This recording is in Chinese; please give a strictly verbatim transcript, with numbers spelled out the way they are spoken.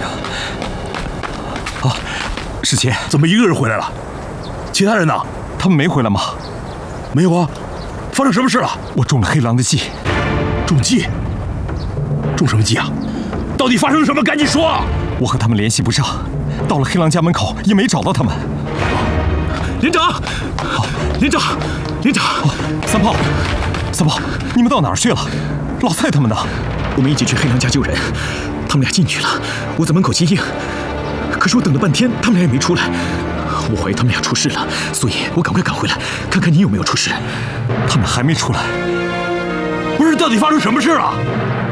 啊！啊，世杰， 怎么一个人回来了？其他人呢？ 他们没回来吗？ 没有啊。发生什么事了？ 我中了黑狼的计。 中计？中什么计啊？到底发生了什么？赶紧说啊！ 我和他们联系不上，到了黑狼家门口也没找到他们。 连长，连长，连长， 三炮，三炮，你们到哪儿去了？老蔡他们呢？ 我们一起去黑狼家救人，他们俩进去了，我在门口接应。可是我等了半天，他们俩也没出来。我怀疑他们俩出事了，所以我赶快赶回来，看看你有没有出事。 他们还没出来。 不是，到底发生什么事了？